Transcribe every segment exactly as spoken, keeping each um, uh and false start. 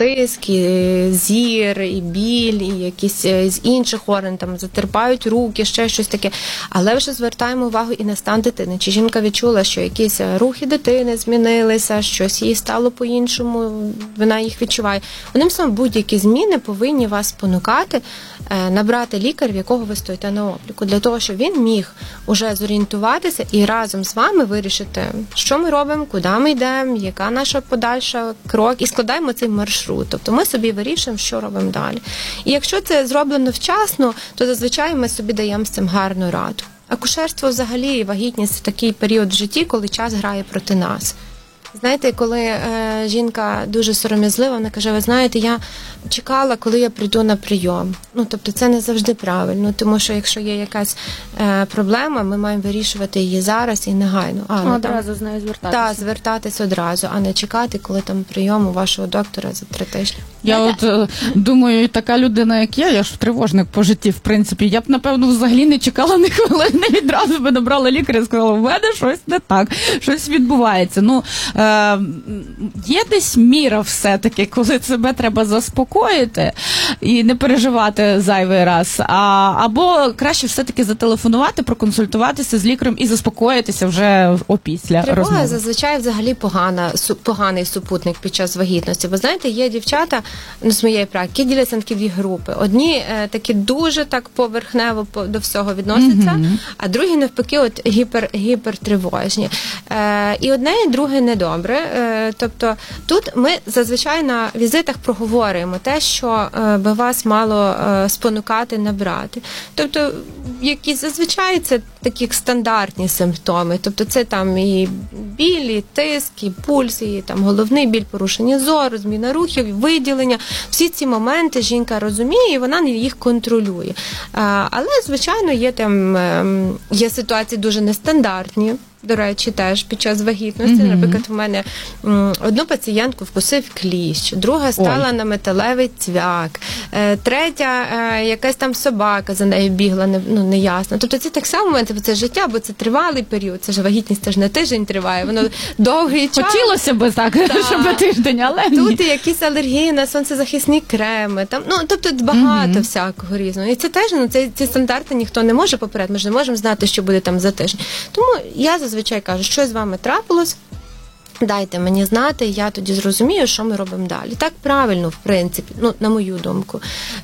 тиск, і зір, і біль, і якісь з інших органів, там затерпають руки, ще щось таке. Але вже звертаємо увагу і на стан дитини. Чи жінка відчула, що якісь рухи дитини змінилися, щось їй стало по-іншому, вона їх відчуває. Одним словом, будь-які зміни повинні вас спонукати набрати лікаря, в якого ви стоїте на обліку, для того, щоб він міг уже зорієнтуватися і разом з вами вирішити, що ми робимо, куди ми йдемо, яка наша подальша крок, і складаємо цей маршрут. Тобто ми собі вирішуємо, що робимо далі. І якщо це зроблено вчасно, то зазвичай ми собі даємо з цим гарну раду. Акушерство взагалі і вагітність – це такий період в житті, коли час грає проти нас. Знаєте, коли е, жінка дуже сором'язлива, вона каже, ви знаєте, я чекала, коли я прийду на прийом. Ну, тобто це не завжди правильно, тому що якщо є якась е, проблема, ми маємо вирішувати її зараз і негайно. А, ну, одразу там, з нею звертатися. Так, звертатись одразу, а не чекати, коли там прийом у вашого доктора за три тижні. Я от е, думаю, така людина, як я, я ж тривожник по житті, в принципі, я б, напевно, взагалі не чекала ні хвилини, відразу би набрала лікаря і сказала, в мене щось не так, щось відбувається. Ну, е, є десь міра все-таки, коли себе треба заспокоїти і не переживати зайвий раз, а, або краще все-таки зателефонувати, проконсультуватися з лікарем і заспокоїтися вже опісля Тривога розмови. зазвичай взагалі погана, су, поганий супутник під час вагітності. Ви знаєте, є дівчата, ну, з моєї практики, діляться на такі дві групи. Одні е, такі дуже так поверхнево по, до всього відносяться, mm-hmm. а другі навпаки от гіпер, гіпертривожні. Е, і одне, і друге недобре. Е, тобто тут ми зазвичай на візитах проговорюємо те, що е, би вас мало е, спонукати набрати. Тобто, які зазвичай це такі стандартні симптоми. Тобто це там і біль, і тиск, і пульс, і там головний біль, порушення зору, зміна рухів, виділення. Всі ці моменти жінка розуміє, і вона їх контролює. Але, звичайно, є там є ситуації дуже нестандартні. До речі, теж під час вагітності. Mm-hmm. Наприклад, в мене м, одну пацієнтку вкусив кліщ, друга стала Ой. на металевий цвяк, е, третя е, якась там собака за нею бігла, не, ну, неясно. Тобто це так само моменти, це життя, бо це тривалий період, це ж вагітність, це ж не тиждень триває, воно довгий час. Хотілося б так, та. щоб тиждень, але тут ні. якісь алергії на сонцезахисні креми, там, ну, тобто багато mm-hmm. всякого різного. І це теж, ну, це, ці стандарти ніхто не може поперед, ми ж не можемо знати, що буде там за тиждень. Тому я зазвичай кажу, що з вами трапилось, дайте мені знати, я тоді зрозумію, що ми робимо далі. Так правильно, в принципі, ну, на мою думку.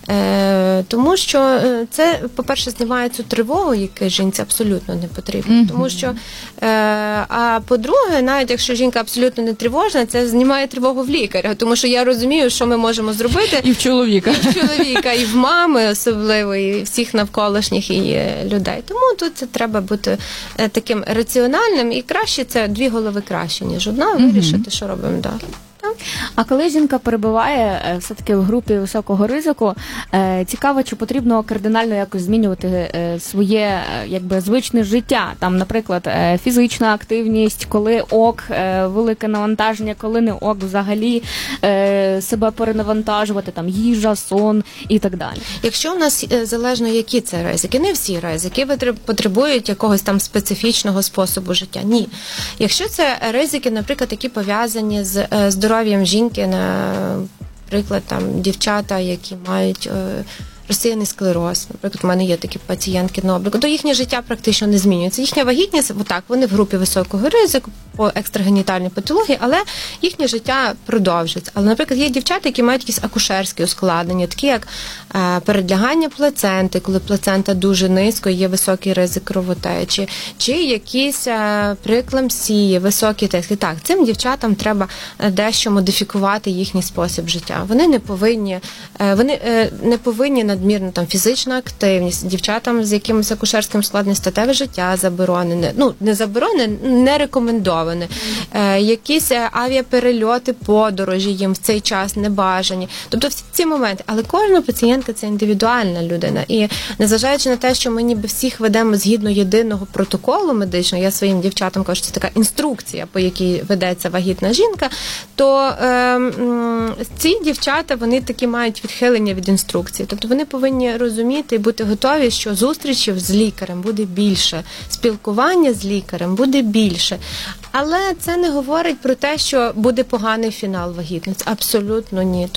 Е, тому що це, по-перше, знімає цю тривогу, яка жінці абсолютно не потрібна. Mm-hmm. Тому що, е, а по-друге, навіть якщо жінка абсолютно не тривожна, це знімає тривогу в лікаря, тому що я розумію, що ми можемо зробити. І в чоловіка. І в чоловіка, і в мами особливо, і всіх навколишніх і людей. Тому тут це треба бути таким раціональним, і краще це дві голови краще, ніж одна. Вирішити, mm-hmm. що робимо далі. А коли жінка перебуває все-таки в групі високого ризику, цікаво, чи потрібно кардинально якось змінювати своє якби звичне життя. Там, наприклад, фізична активність, коли ок, велике навантаження, коли не ок, взагалі себе перенавантажувати, там їжа, сон і так далі. Якщо у нас залежно, які це ризики, не всі ризики потребують якогось там специфічного способу життя. Ні. Якщо це ризики, наприклад, які пов'язані з здоров'ям жінки, наприклад, там дівчата, які мають е, розсіяний склероз. Наприклад, у мене є такі пацієнтки на обліку. То їхнє життя практично не змінюється. Їхня вагітність, отак, вони в групі високого ризику по екстрагенітальній патології, але їхнє життя продовжується. Але, наприклад, є дівчата, які мають якісь акушерські ускладнення, такі як е, передлягання плаценти, коли плацента дуже низько, є високий ризик кровотечі, чи якісь е, прееклампсії, високі тиски. Так, цим дівчатам треба дещо модифікувати їхній спосіб життя. Вони не повинні, е, вони е, не повинні надмірно там фізична активність, дівчатам з якимось акушерським складним статеве життя заборонене, ну не заборонене, не рекомендоване. Е, якісь авіаперельоти, подорожі їм в цей час не бажані. Тобто всі ці моменти. Але кожна пацієнтка – це індивідуальна людина. І незважаючи на те, що ми ніби всіх ведемо згідно єдиного протоколу медичного, я своїм дівчатам кажу, що це така інструкція, по якій ведеться вагітна жінка, то е, ці дівчата, вони такі мають відхилення від інструкції. Тобто вони повинні розуміти і бути готові, що зустрічів з лікарем буде більше, спілкування з лікарем буде більше. Але це не говорить про те, що буде поганий фінал вагітності. Абсолютно ні.